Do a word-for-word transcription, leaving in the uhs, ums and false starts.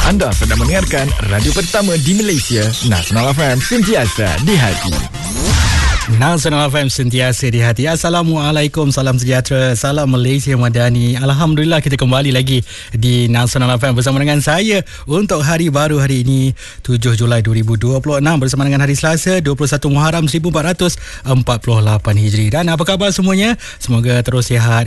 Anda sedang mendengarkan radio pertama di Malaysia, Nasional F M, sentiasa di hati. Nasional F M sentiasa di hati. Assalamualaikum, salam sejahtera, salam Malaysia Madani. Alhamdulillah kita kembali lagi di Nasional F M bersama dengan saya untuk hari baru hari ini tujuh Julai dua ribu dua puluh enam bersama dengan hari Selasa dua puluh satu Muharram seribu empat ratus empat puluh lapan Hijri. Dan apa khabar semuanya? Semoga terus sihat,